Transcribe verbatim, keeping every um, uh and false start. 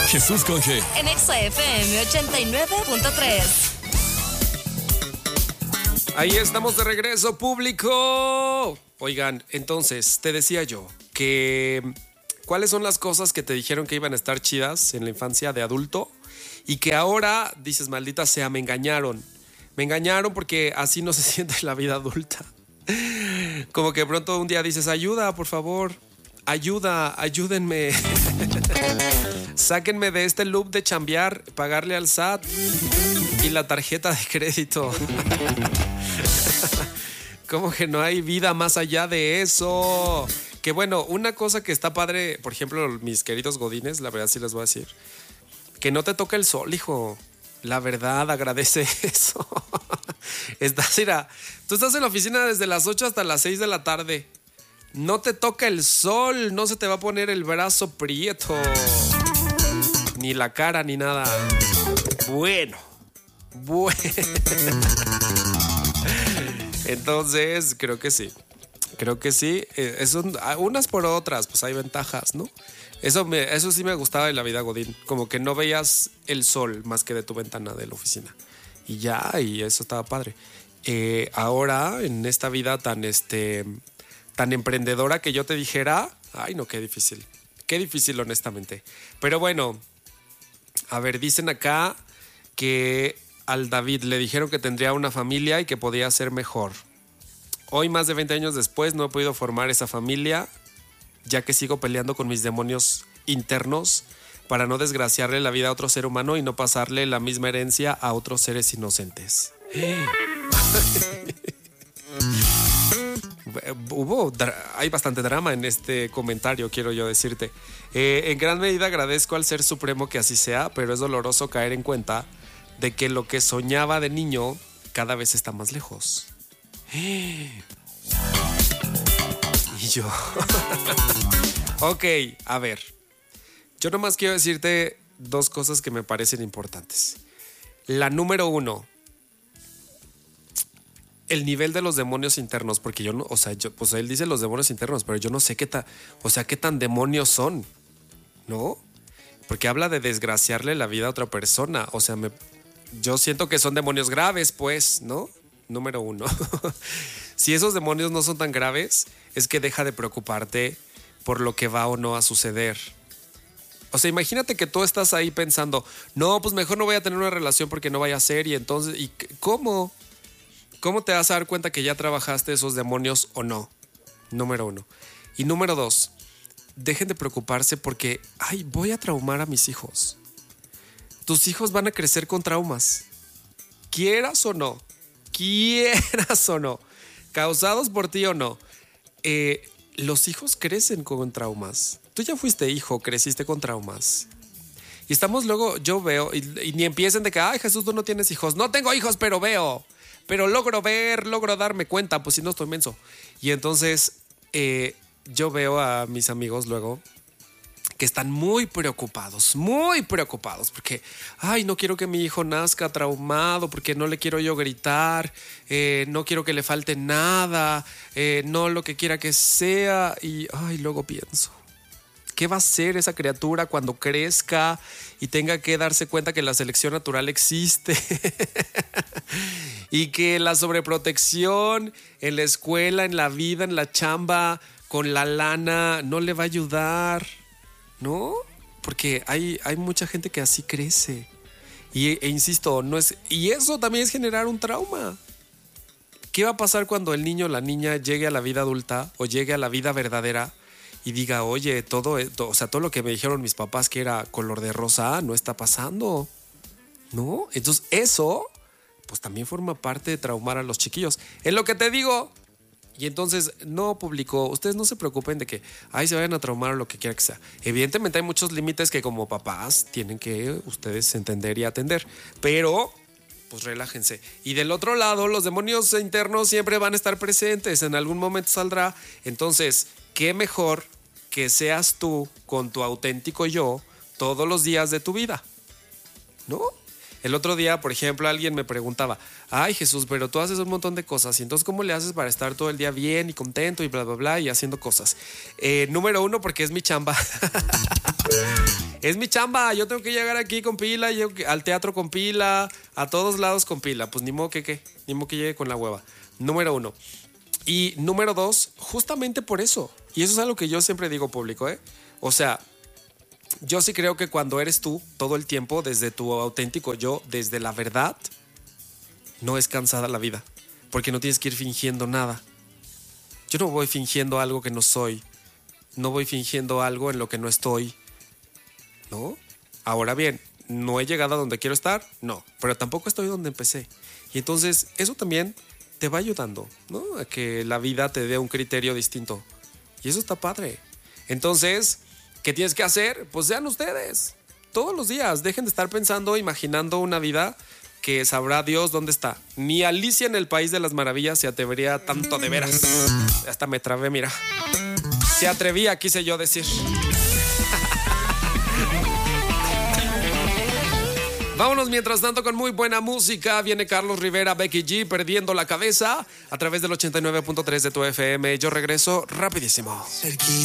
Jesús con G. En Exa F M ochenta y nueve punto tres. Ahí estamos de regreso, público. Oigan, entonces, te decía yo que ¿cuáles son las cosas que te dijeron que iban a estar chidas en la infancia de adulto? Y que ahora dices, maldita sea, me engañaron. Me engañaron porque así no se siente la vida adulta. Como que de pronto un día dices, ayuda, por favor. Ayuda, ayúdenme. Sáquenme de este loop de chambear, pagarle al S A T y la tarjeta de crédito. Como que no hay vida más allá de eso. Que bueno, una cosa que está padre, por ejemplo, mis queridos godines, la verdad sí les voy a decir, que no te toca el sol, hijo. La verdad, agradece eso. Estás, mira, tú estás en la oficina desde las ocho hasta las seis de la tarde. No te toca el sol, no se te va a poner el brazo prieto, ni la cara, ni nada. Bueno, bueno. Entonces, creo que sí. Creo que sí. Eh, eso, unas por otras, pues hay ventajas, ¿no? Eso, me, eso sí me gustaba de la vida godín. Como que no veías el sol más que de tu ventana de la oficina. Y ya, y eso estaba padre. Eh, ahora, en esta vida tan, este, tan emprendedora que yo te dijera, ay no, qué difícil. Qué difícil, honestamente. Pero bueno, a ver, dicen acá que al David le dijeron que tendría una familia y que podía ser mejor. Hoy, más de veinte años después, no he podido formar esa familia, ya que sigo peleando con mis demonios internos para no desgraciarle la vida a otro ser humano y no pasarle la misma herencia a otros seres inocentes. Hubo, hay bastante drama en este comentario, quiero yo decirte. Eh, en gran medida agradezco al Ser Supremo que así sea, pero es doloroso caer en cuenta de que lo que soñaba de niño cada vez está más lejos. Y yo... Ok, a ver. Yo nomás quiero decirte dos cosas que me parecen importantes. La número uno, el nivel de los demonios internos, porque yo no, o sea, yo, pues él dice los demonios internos, pero yo no sé qué tan, o sea, qué tan demonios son, ¿no? Porque habla de desgraciarle la vida a otra persona, o sea, me, yo siento que son demonios graves, pues, ¿no? Número uno. Si esos demonios no son tan graves, es que deja de preocuparte por lo que va o no a suceder. O sea, imagínate que tú estás ahí pensando, no, pues mejor no voy a tener una relación porque no vaya a ser, y entonces, ¿y cómo? ¿Cómo te vas a dar cuenta que ya trabajaste esos demonios o no? Número uno. Y número dos, dejen de preocuparse porque, ay, voy a traumar a mis hijos. Tus hijos van a crecer con traumas. Quieras o no. Quieras o no. Causados por ti o no. Eh, los hijos crecen con traumas. Tú ya fuiste hijo, creciste con traumas. Y estamos luego, yo veo, y, y ni empiecen de que, ay, Jesús, tú no tienes hijos. No tengo hijos, pero veo. Pero logro ver, logro darme cuenta, pues si no estoy menso. Y entonces eh, yo veo a mis amigos luego que están muy preocupados, muy preocupados, porque, ay, no quiero que mi hijo nazca traumado, porque no le quiero yo gritar, eh, no quiero que le falte nada, eh, no lo que quiera que sea. Y, ay, luego pienso, ¿qué va a hacer esa criatura cuando crezca y tenga que darse cuenta que la selección natural existe? Y que la sobreprotección en la escuela, en la vida, en la chamba, con la lana, no le va a ayudar, ¿no? Porque hay, hay mucha gente que así crece. Y, e insisto, no es, y eso también es generar un trauma. ¿Qué va a pasar cuando el niño o la niña llegue a la vida adulta o llegue a la vida verdadera y diga, oye, todo, todo, o sea, todo lo que me dijeron mis papás que era color de rosa no está pasando, ¿no? Entonces eso, pues también forma parte de traumar a los chiquillos. Es lo que te digo. Y entonces no publicó. Ustedes no se preocupen de que ay, se vayan a traumar o lo que quiera que sea. Evidentemente hay muchos límites que como papás tienen que ustedes entender y atender. Pero pues relájense. Y del otro lado, los demonios internos siempre van a estar presentes. En algún momento saldrá. Entonces, qué mejor que seas tú con tu auténtico yo todos los días de tu vida, ¿no? El otro día, por ejemplo, alguien me preguntaba, ay, Jesús, pero tú haces un montón de cosas, y entonces ¿cómo le haces para estar todo el día bien y contento y bla, bla, bla, y haciendo cosas? Eh, número uno, porque es mi chamba. Es mi chamba, yo tengo que llegar aquí con pila, yo, al teatro con pila, a todos lados con pila. Pues ni modo que qué, ni modo que llegue con la hueva. Número uno. Y número dos, justamente por eso. Y eso es algo que yo siempre digo público, ¿eh? O sea, yo sí creo que cuando eres tú todo el tiempo, desde tu auténtico yo, desde la verdad, no es cansada la vida. Porque no tienes que ir fingiendo nada. Yo no voy fingiendo algo que no soy. No voy fingiendo algo en lo que no estoy. ¿No? Ahora bien, ¿no he llegado a donde quiero estar? No, pero tampoco estoy donde empecé. Y entonces eso también te va ayudando, ¿no? A que la vida te dé un criterio distinto. Y eso está padre. Entonces, ¿qué tienes que hacer? Pues sean ustedes. Todos los días. Dejen de estar pensando, imaginando una vida que sabrá Dios dónde está. Ni Alicia en el País de las Maravillas se atrevería tanto de veras. Hasta me trabé, mira. Se atrevía, quise yo decir. Vámonos mientras tanto con muy buena música. Viene Carlos Rivera, Becky G, Perdiendo la Cabeza a través del ochenta y nueve punto tres de tu F M. Yo regreso rapidísimo. Cerquita.